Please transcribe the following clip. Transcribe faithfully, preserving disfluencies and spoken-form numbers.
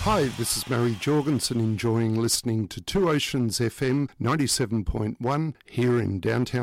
Hi, this is Murray Jorgensen enjoying listening to Two Oceans F M ninety-seven point one here in downtown